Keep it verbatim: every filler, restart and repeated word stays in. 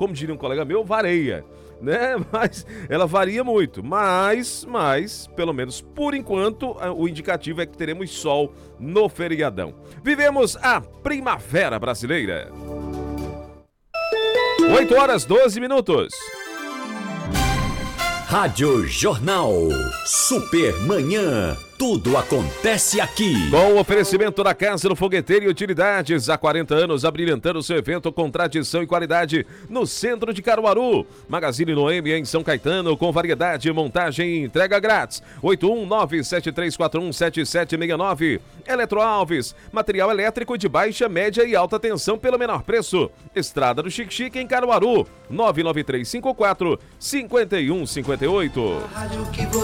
como diria um colega meu, vareia, né? Mas ela varia muito, mas, mas, pelo menos por enquanto, o indicativo é que teremos sol no feriadão. Vivemos a primavera brasileira. oito horas, doze minutos. Rádio Jornal. Supermanhã. Tudo acontece aqui. Com o oferecimento da Casa do Fogueteiro e Utilidades, há quarenta anos abrilhantando seu evento com tradição e qualidade no centro de Caruaru. Magazine Noemi em São Caetano, com variedade, montagem e entrega grátis. oito um nove sete três quatro um sete sete seis nove. Eletro Alves, material elétrico de baixa, média e alta tensão pelo menor preço. Estrada do Chique Chique em Caruaru, nove nove três cinco quatro cinco um cinco oito.